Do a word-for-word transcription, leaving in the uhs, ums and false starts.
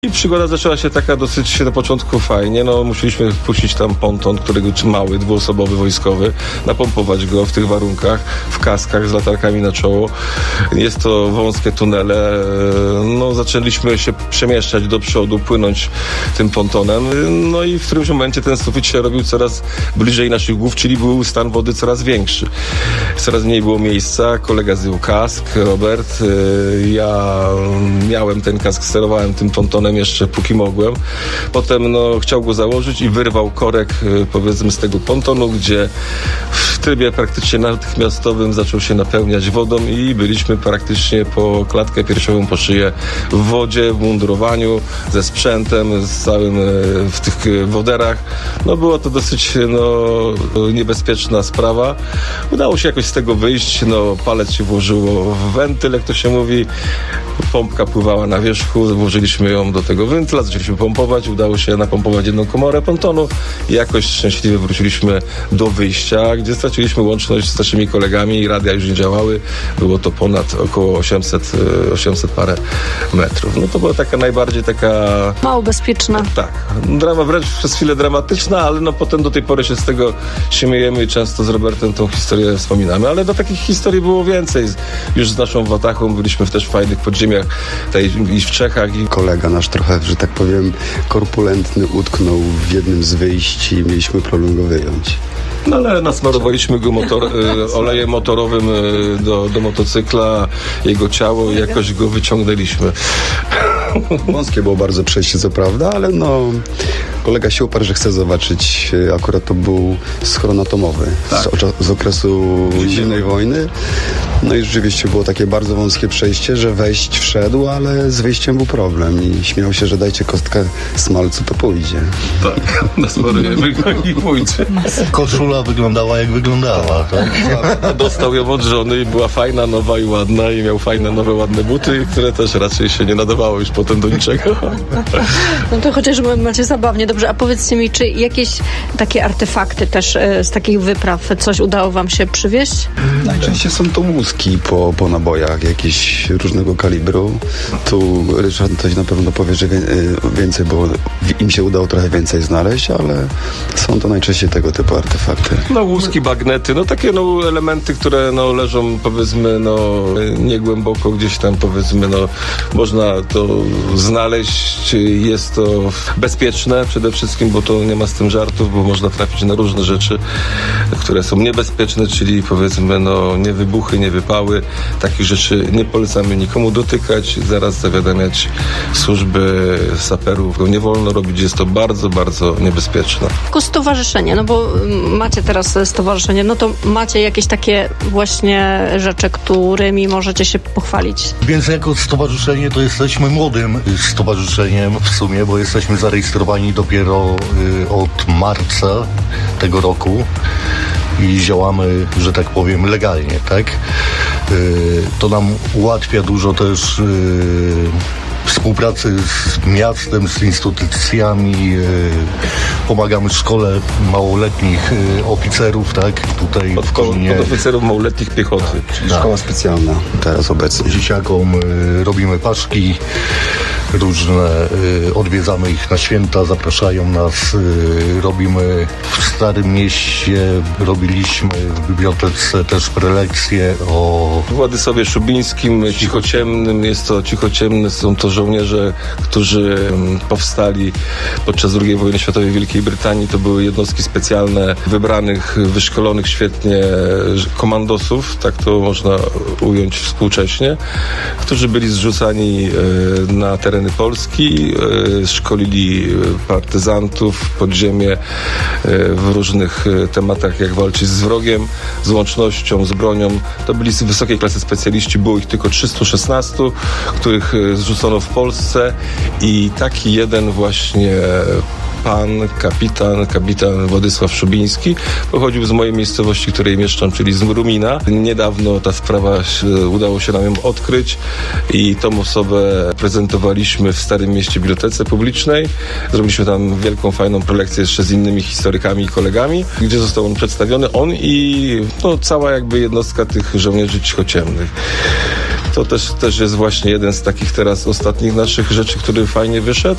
I przygoda zaczęła się taka dosyć na początku fajnie, no musieliśmy puścić tam ponton, którego mały, dwuosobowy, wojskowy, napompować go w tych warunkach, w kaskach z latarkami na czoło. Jest to wąskie tunele, no zaczęliśmy się przemieszczać do przodu, płynąć tym pontonem, no i w którymś momencie ten sufit się robił coraz bliżej naszych głów, czyli był stan wody coraz większy. Coraz mniej było miejsca, kolega zdjął kask, Robert, ja miałem ten kask, sterowałem tym pontonem jeszcze póki mogłem. Potem no, chciał go założyć i wyrwał korek powiedzmy z tego pontonu, gdzie w trybie praktycznie natychmiastowym zaczął się napełniać wodą i byliśmy praktycznie po klatkę piersiową, po szyję w wodzie, w mundurowaniu, ze sprzętem, z całym w tych woderach. No było to dosyć no, niebezpieczna sprawa. Udało się jakoś z tego wyjść, no palec się włożyło w wentyl, jak to się mówi. Pompka pływała na wierzchu, włożyliśmy ją do tego wentyla, zaczęliśmy pompować, udało się napompować jedną komorę pontonu i jakoś szczęśliwie wróciliśmy do wyjścia, gdzie straciliśmy łączność z naszymi kolegami i radia już nie działały. Było to ponad około osiemset, osiemset parę metrów. No to była taka najbardziej taka... Mało bezpieczna. Tak. Drama wręcz przez chwilę dramatyczna, ale no potem do tej pory się z tego śmiejemy i często z Robertem tą historię wspominamy. Ale do takich historii było więcej. Już z naszą Watachą byliśmy w też fajnych podziemiach tej, i w Czechach. I... Kolega nasz trochę, że tak powiem, korpulentny utknął w jednym z wyjść i mieliśmy problem go wyjąć. No ale nasmarowaliśmy go motor, y, olejem motorowym y, do, do motocykla, jego ciało i jakoś go wyciągnęliśmy. Wąskie było bardzo przejście, co prawda, ale no kolega się uparł, że chce zobaczyć, akurat to był schron atomowy tak. z, z okresu zimnej wojny. No i rzeczywiście było takie bardzo wąskie przejście, że wejść wszedł, ale z wyjściem był problem i śmiał się, że dajcie kostkę smalcu, to pójdzie. Tak, nasmarujemy go i pójdzie. Koszula wyglądała jak wyglądała, tak? Dostał ją od żony i była fajna, nowa i ładna i miał fajne, nowe, ładne buty, które też raczej się nie nadawało już potem do niczego. No to chociaż macie zabawnie. Dobrze, a powiedzcie mi, czy jakieś takie artefakty też z takich wypraw coś udało wam się przywieźć? Najczęściej są to łuski po, po nabojach jakieś różnego kalibru. Tu Ryszard coś na pewno powie, że więcej, bo im się udało trochę więcej znaleźć, ale są to najczęściej tego typu artefakty. No łuski, bagnety, no takie no elementy, które no leżą powiedzmy no niegłęboko gdzieś tam powiedzmy no można to znaleźć, jest to bezpieczne przede wszystkim, bo to nie ma z tym żartów, bo można trafić na różne rzeczy, które są niebezpieczne, czyli powiedzmy no nie wybuchy, nie wypały. Takich rzeczy nie polecamy nikomu dotykać, zaraz zawiadamiać służby saperów. Nie wolno robić, jest to bardzo, bardzo niebezpieczne. Tylko stowarzyszenie, no bo macie teraz stowarzyszenie, no to macie jakieś takie właśnie rzeczy, którymi możecie się pochwalić. Więc jako stowarzyszenie to jesteśmy młodym stowarzyszeniem w sumie, bo jesteśmy zarejestrowani dopiero y, od marca tego roku i działamy, że tak powiem, legalnie, tak? Y, to nam ułatwia dużo też y, współpracy z miastem, z instytucjami, y, pomagamy w szkole małoletnich y, oficerów, tak? Tutaj Od, nie... od oficerów małoletnich piechoty. Czyli tak. Szkoła specjalna teraz obecnie. Dzieciakom y, robimy paczki różne, y, odwiedzamy ich na święta, zapraszają nas, y, robimy w Starym Mieście, robiliśmy w bibliotece też prelekcje o... W Władysławie Szubińskim, Cichociemnym, jest to Cichociemny, są to żołnierze, którzy powstali podczas drugiej wojny światowej w Wielkiej Brytanii. To były jednostki specjalne wybranych, wyszkolonych świetnie komandosów, tak to można ująć współcześnie, którzy byli zrzucani na tereny Polski, szkolili partyzantów, podziemie w różnych tematach, jak walczyć z wrogiem, z łącznością, z bronią. To byli z wysokiej klasy specjaliści, było ich tylko trzystu szesnastu, których zrzucono w Polsce i taki jeden właśnie pan, kapitan, kapitan Władysław Szubiński pochodził z mojej miejscowości, której mieszkam, czyli z Rumina. Niedawno ta sprawa udało się nam ją odkryć i tą osobę prezentowaliśmy w Starym Mieście Bibliotece Publicznej. Zrobiliśmy tam wielką, fajną prelekcję jeszcze z innymi historykami i kolegami, gdzie został on przedstawiony, on i no, cała jakby jednostka tych żołnierzy cichociemnych. To też, też jest właśnie jeden z takich teraz ostatnich naszych rzeczy, który fajnie wyszedł.